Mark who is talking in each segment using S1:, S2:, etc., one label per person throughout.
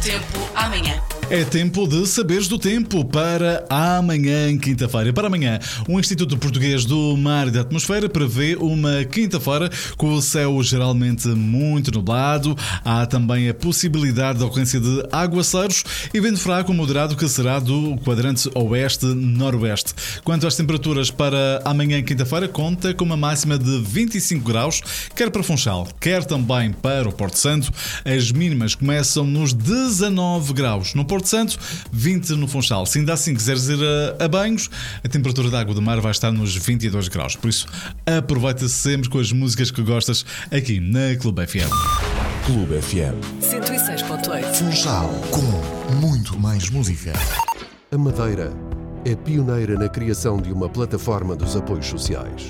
S1: tempo amanhã.
S2: É tempo de saberes do tempo para amanhã, quinta-feira. Para amanhã, o Instituto Português do Mar e da Atmosfera prevê uma quinta-feira com o céu geralmente muito nublado. Há também a possibilidade de ocorrência de aguaceiros e vento fraco moderado que será do quadrante oeste-noroeste. Quanto às temperaturas para amanhã, quinta-feira, conta com uma máxima de 25 graus, quer para Funchal, quer também para o Porto Santo. As mínimas começam nos 19 graus no Porto Santo, 20 no Funchal. Se ainda assim quiseres ir a banhos, a temperatura da água do mar vai estar nos 22 graus. Por isso, aproveita sempre com as músicas que gostas aqui na Clube FM.
S3: Clube FM
S1: 106.8.
S3: Funchal, com muito mais música.
S4: A Madeira é pioneira na criação de uma plataforma dos apoios sociais.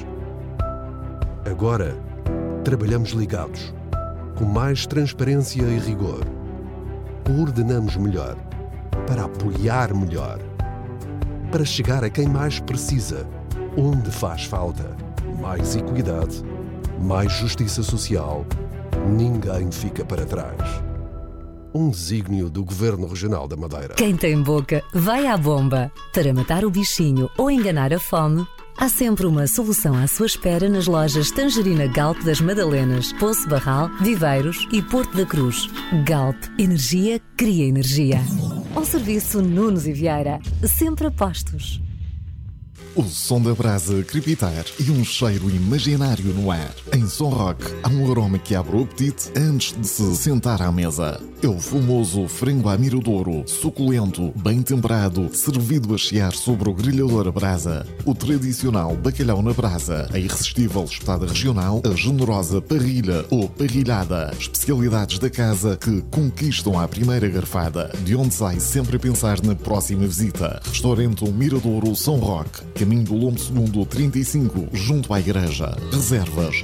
S4: Agora, trabalhamos ligados, com mais transparência e rigor. Coordenamos melhor, para apoiar melhor, para chegar a quem mais precisa, onde faz falta. Mais equidade, mais justiça social, ninguém fica para trás. Um desígnio do Governo Regional da Madeira.
S5: Quem tem boca, vai à bomba. Para matar o bichinho ou enganar a fome, há sempre uma solução à sua espera nas lojas Tangerina Galp das Madalenas, Poço Barral, Viveiros e Porto da Cruz. Galp, energia cria energia. Ao serviço Nunes e Vieira, sempre a postos.
S3: O som da brasa a crepitar e um cheiro imaginário no ar. Em Som Rock há um aroma que abre o apetite antes de se sentar à mesa. É o famoso frango à miradouro, suculento, bem temperado, servido a chiar sobre o grelhador a brasa. O tradicional bacalhau na brasa, a irresistível espetada regional, a generosa parrilha ou parrilhada. Especialidades da casa que conquistam à primeira garfada, de onde sai sempre a pensar na próxima visita. Restaurante Miradouro Som Rock, caminho do Lombo Segundo 35, junto à igreja. Reservas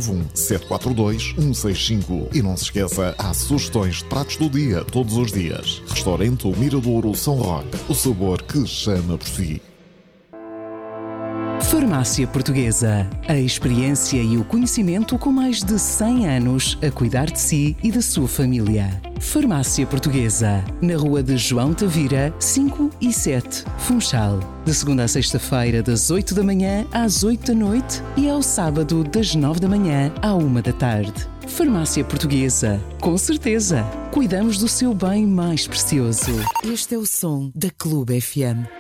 S3: 291-742-165. E não se esqueça, há sugestões de pratos do dia, todos os dias. Restaurante Miradouro Som Rock, o sabor que chama por si.
S6: Farmácia Portuguesa. A experiência e o conhecimento com mais de 100 anos a cuidar de si e da sua família. Farmácia Portuguesa. Na rua de João Tavira, 5 e 7, Funchal. De segunda a sexta-feira, das 8 da manhã às 8 da noite e ao sábado, das 9 da manhã à 1 da tarde. Farmácia Portuguesa. Com certeza, cuidamos do seu bem mais precioso. Este é o som da Clube FM.